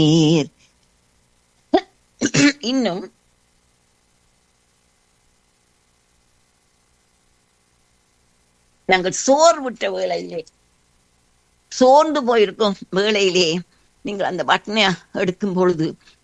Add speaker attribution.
Speaker 1: இன்னும் நாங்கள் சோர்வுற்ற வேளையிலே, சோர்ந்து போயிருக்கும் வேளையிலே நீங்கள் அந்த பட்டனை எடுக்கும் பொழுது